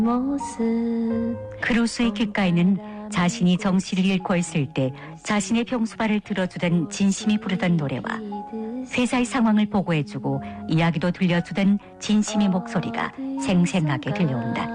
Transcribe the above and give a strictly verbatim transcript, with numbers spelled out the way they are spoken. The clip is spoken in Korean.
크루스의 귓가에는 자신이 정신을 잃고 있을 때 자신의 병수발을 들어주던 진심이 부르던 노래와 회사의 상황을 보고해주고 이야기도 들려주던 진심의 목소리가 생생하게 들려온다.